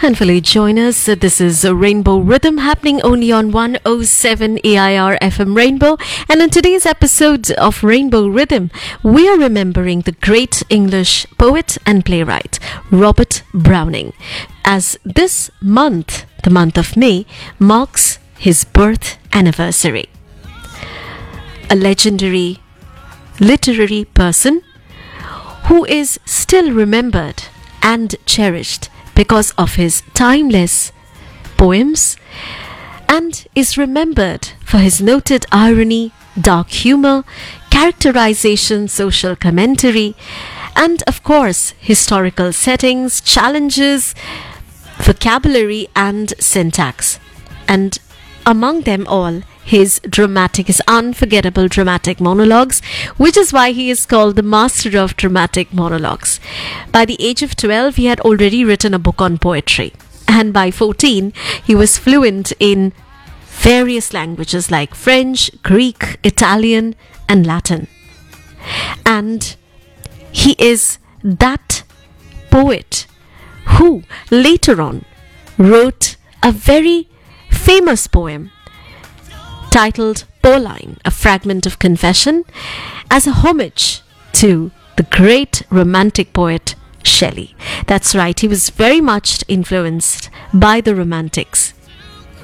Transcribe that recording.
And fully join us. This is a Rainbow Rhythm happening only on 107 AIR FM Rainbow. And in today's episode of Rainbow Rhythm, we are remembering the great English poet and playwright Robert Browning, as this month, the month of May, marks his birth anniversary. A legendary literary person who is still remembered and cherished because of his timeless poems, and is remembered for his noted irony, dark humor, characterization, social commentary, and of course historical settings, challenges, vocabulary and syntax. And among them all, his unforgettable dramatic monologues, which is why he is called the master of dramatic monologues. By the age of 12, he had already written a book on poetry. And by 14, he was fluent in various languages like French, Greek, Italian, and Latin. And he is that poet who later on wrote a very famous poem titled Pauline, a fragment of confession, as a homage to the great romantic poet Shelley. That's right, he was very much influenced by the Romantics.